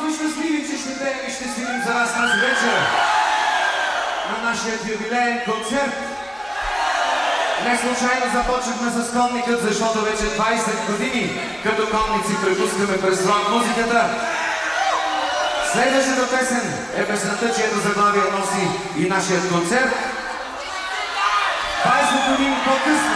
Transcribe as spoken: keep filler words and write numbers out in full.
щастливи, че ще пеем и ще свирим за вас тази вечер на нашия юбилеен концерт. Не случайно започнахме с Конникът, защото вече двайсет години като конници препускаме през рок-музиката. Следващата песен е песента, чието заглавие носи и нашият концерт. двайсет години по-късно